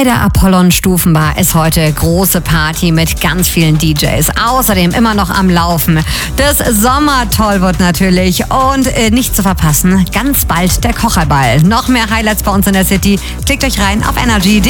der Apollon Stufenbar ist heute große Party mit ganz vielen DJs. Außerdem immer noch am Laufen das Sommertollwood natürlich. Und nicht zu verpassen, ganz bald der Kocherball. Noch mehr Highlights bei uns in der City. Klickt euch rein auf energy.de.